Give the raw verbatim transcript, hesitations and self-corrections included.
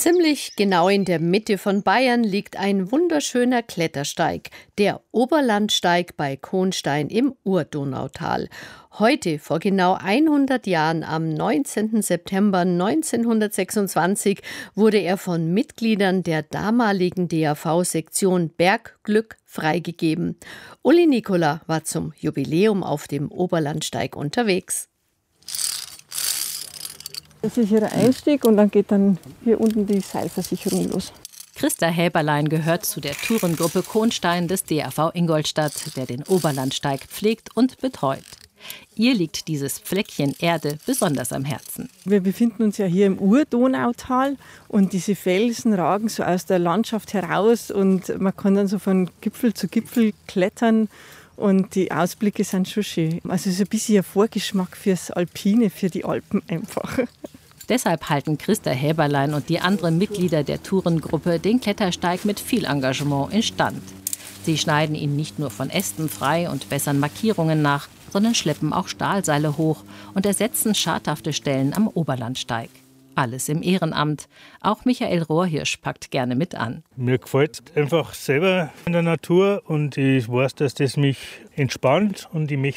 Ziemlich genau in der Mitte von Bayern liegt ein wunderschöner Klettersteig, der Oberlandsteig bei Kohnstein im Urdonautal. Heute, vor genau hundert Jahren, am neunzehnten September neunzehnhundertsechsundzwanzig, wurde er von Mitgliedern der damaligen D A V-Sektion Bergglück freigegeben. Uli Nikola war zum Jubiläum auf dem Oberlandsteig unterwegs. Das ist hier der Einstieg und dann geht dann hier unten die Seilversicherung los. Christa Häberlein gehört zu der Tourengruppe Kohnstein des D A V Ingolstadt, der den Oberlandsteig pflegt und betreut. Ihr liegt dieses Fleckchen Erde besonders am Herzen. Wir befinden uns ja hier im Urdonautal und diese Felsen ragen so aus der Landschaft heraus und man kann dann so von Gipfel zu Gipfel klettern. Und die Ausblicke sind schon schön. Also es ist ein bisschen ein Vorgeschmack fürs Alpine, für die Alpen einfach. Deshalb halten Christa Häberlein und die anderen Mitglieder der Tourengruppe den Klettersteig mit viel Engagement instand. Sie schneiden ihn nicht nur von Ästen frei und bessern Markierungen nach, sondern schleppen auch Stahlseile hoch und ersetzen schadhafte Stellen am Oberlandsteig. Alles im Ehrenamt. Auch Michael Rohrhirsch packt gerne mit an. Mir gefällt einfach selber in der Natur und ich weiß, dass das mich entspannt und ich möchte